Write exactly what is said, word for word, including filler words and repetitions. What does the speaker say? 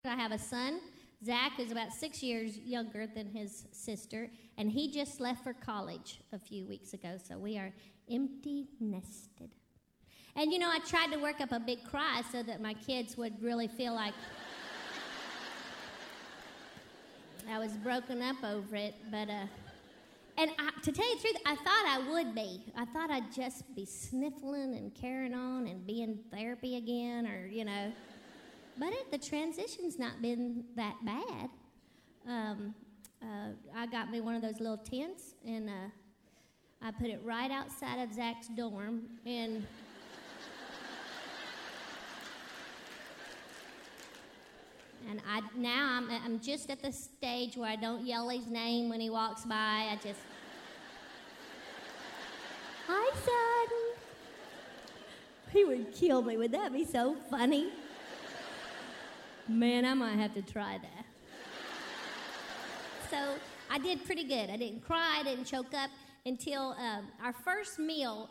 I have a son. Zach is about six years younger than his sister, and he just left for college a few weeks ago, so we are empty nested. And, you know, I tried to work up a big cry so that my kids would really feel like I was broken up over it, but, uh, and I, to tell you the truth, I thought I would be. I thought I'd just be sniffling and carrying on and be in therapy again, or, you know. But it, the transition's not been that bad. Um, uh, I got me one of those little tents, and uh, I put it right outside of Zach's dorm, and and I now I'm I'm just at the stage where I don't yell his name when he walks by. I just, hi, son. He would kill me. Would that be so funny? Man, I might have to try that. So I did pretty good. I didn't cry, I didn't choke up until um, our first meal